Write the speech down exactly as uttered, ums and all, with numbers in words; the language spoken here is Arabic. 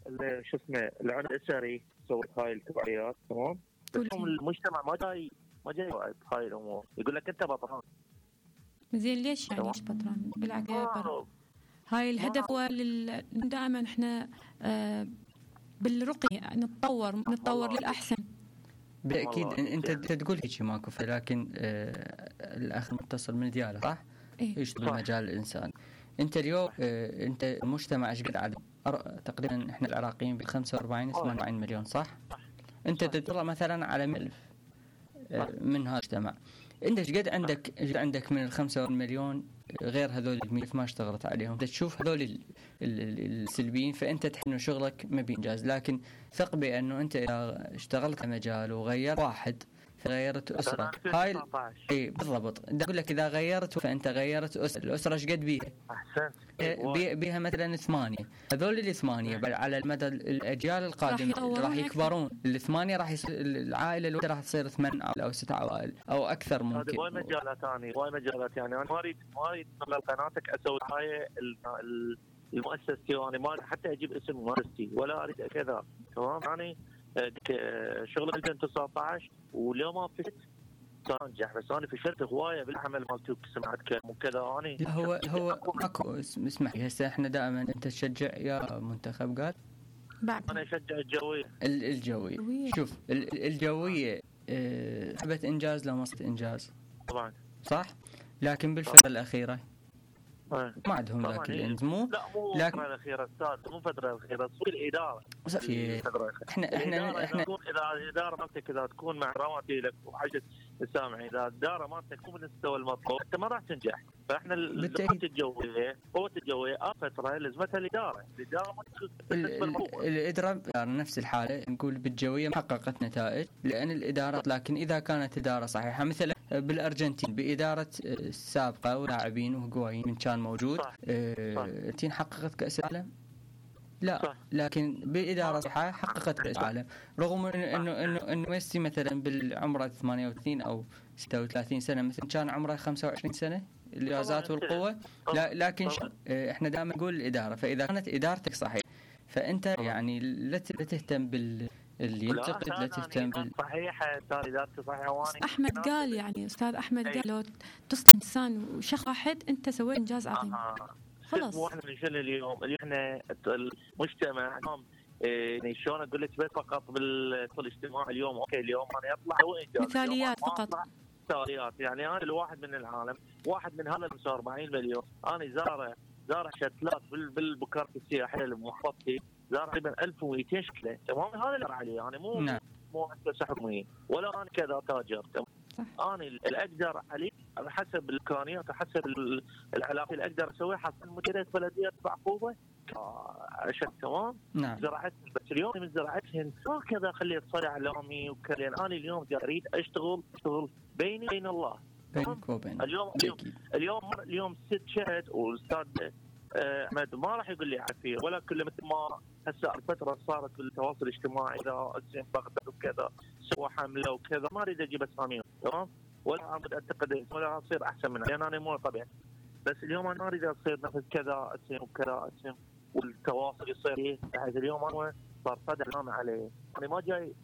شو اسمه العنف الاسري سوت هاي التوعيات تمام. بس المجتمع ما جاي ما جاي هاي الامور، يقول لك انت بطران. زين ليش يعني ايش بطران؟ بالعكس هاي الهدف هو لل... دائما احنا آه بالرقي نتطور نتطور للاحسن. باكيد انت تقول هيك ماكو، لكن آه الاخ المتصل من دياله صح؟ إيه؟ يشتغل مجال الانسان. انت اليوم آه انت المجتمع ايش قد عدد؟ تقريبا احنا العراقيين ب خمسة وأربعين ثمانية وأربعين مليون صح؟ انت تطلع مثلا على ألف آه من هذا المجتمع. انت ايش قد عندك ايش عندك من ال خمسة وأربعين مليون غير هذول المية ما اشتغلت عليهم؟ انت تشوف هذول السلبيين فانت تحس انه شغلك ما بينجاز. لكن ثق بانه انت اذا اشتغلت على مجال وغيرت واحد فغيرت اسره. هاي اي بالضبط. بدي اقول لك اذا غيرت فانت غيرت اسره. الاسره ايش قد بيها؟ احسنت. بي بيها مثلا ثمانيه. هذول الثمانيه بل على المدى الاجيال القادمه راح يكبرون. الثمانيه راح يصير العائله الواحده راح تصير ثمان او ست عوائل او اكثر ممكن. هذه وايد مجالات ثانيه وايد مجالات. يعني انا ما اريد ما اريد من قناتك اسوي هاي المؤسستي وانا ما حتى اجيب اسم مؤسستي ولا اريد كذا تمام. يعني شغل ألفين وتسعة عشر واليوم ما فزت انجح. بس انا فشلت هوايه بالعمل مالتك سمعت كلام وكذا. انا هو هو اكو اسمح لي هسه احنا دائما انت تشجع يا منتخب قال بعد انا اشجع الجويه. الجويه شوف الجويه حبت انجاز لو مصت انجاز طبعا صح. لكن بالفتره الاخيره ما عندهم ذاك الانزمو. لا مو الفتره الاخيره استاذ مو الفتره الاخيره تصير الاداره. احنا احنا احنا اذا الاداره مالتك اذا تكون مع رواتبك وحاجه السامعين اذا الاداره مالتك تكون بالمستوى المطلوب انت ما راح تنجح. فاحنا القوه الجويه قوه الجويه فتره لازمتها الاداره. الاداره الاداره نفس الحاله نقول بالجويه حققت نتائج لان الاداره. لكن اذا كانت اداره صحيحه مثلا بالارجنتين باداره السابقه ولاعبين وهجوايين من كان موجود الارجنتين حققت كاس العالم لا صح. لكن بإدارة صحيحة حققت كأس العالم رغم إنه إنه إنه ميسي مثلا بالعمر ثمانية وثلاثين أو ستة وثلاثين سنة مثلا كان عمره خمسة وعشرين سنة الإنجازات والقوة. لا لكن إحنا دائما نقول الإدارة. فإذا كانت إدارتك صحيح فأنت يعني لا تهتم بال اللي ينتقد لا تهتم بال صحيحة استاذ إدارتي صحيحة. واني أحمد قال يعني أستاذ أحمد قال لو تصل إنسان وشخص واحد أنت سويت إنجاز عظيم. آه. خلاص واحنا نشل اليوم اللي احنا المجتمع اليوم يعني شلون اقول لك بس فقط بالاجتماع اليوم اوكي اليوم انا اطلع مثاليات فقط مثاليات. يعني انا الواحد من العالم واحد من هذا خمسة وأربعين مليون انا زاره زاره شتلات بالبكارت السياحيه المحفظتي زاره تقريبا ألف ومئتين شكله تمام. هذا اللي عليه يعني مو نعم. مو مؤسسه حكوميه ولا انا كذا تاجر تمام. انا اللي اقدر عليه على حسب الامكانيات وحسب العلاقه اللي اقدر اسويها حسب مديريه بلديه بعقوبه عشان تمام نعم. زراعتهم بس اليوم من زراعتهم هكذا خليت صرع اعلامي وكذا. انا اليوم اريد اشتغل اشتغل بيني وبين الله بينك وبين اليوم اليوم اليوم اليوم ست شهد والاستاذ احمد ما راح يقول لي عافيه ولا كل مثل ما هسه الفتره صارت بالتواصل الاجتماعي اذا اسم بغداد وكذا سوى حمله وكذا ما اريد اجيب اساميهم تمام ولا اريد اعتقد ولا اصير احسن منه لان انا مو طبيعي. بس اليوم انا اريد اصير نفس كذا اسم وكذا اسم والتواصل يصير بحيث اليوم انا صار صدى عليه. انا ما جاي